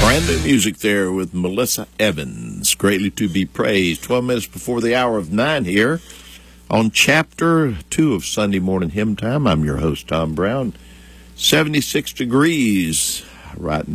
Brand new music there with Melissa Evans, greatly to be praised. 12 minutes before the hour of 9 here on Chapter 2 of Sunday Morning Hymn Time. I'm your host, Tom Brown. 76 degrees right